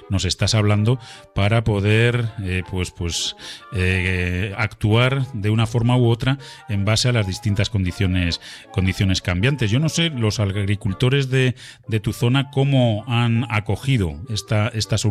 nos estás hablando para poder actuar de una forma u otra en base a las distintas condiciones cambiantes. Yo no sé, los agricultores de tu zona, cómo han acogido esta solución